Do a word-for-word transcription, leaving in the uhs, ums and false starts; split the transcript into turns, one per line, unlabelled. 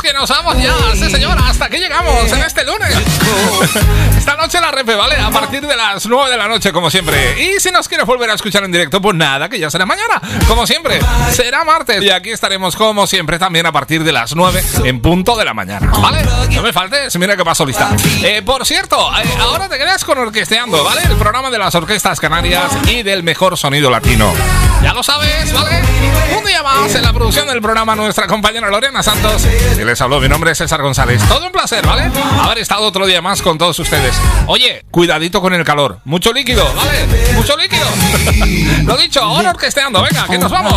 que nos vamos ya. Sí, señora, hasta aquí llegamos en este lunes. Esta noche la repe, ¿vale? A partir de las nueve de la noche, como siempre. Y si nos quieres volver a escuchar en directo, pues nada, que ya será mañana. Como siempre, será martes. Y aquí estaremos, como siempre, también a partir de las nueve en punto de la mañana, ¿vale? No me faltes, mira que paso lista. Eh, por cierto, eh, ahora te quedas con Orquesteando, ¿vale? El programa de las orquestas canarias y del mejor sonido latino. Ya lo sabes, ¿vale? Un día más en la producción del programa nuestra compañera Lorena Santos. Y les habló, mi nombre es César González. Todo un placer, ¿vale? Haber estado otro día más con todos ustedes. Oye, cuidadito con el calor. Mucho líquido, ¿vale? Mucho líquido. Lo dicho, ahora Orquesteando. Venga, que nos vamos.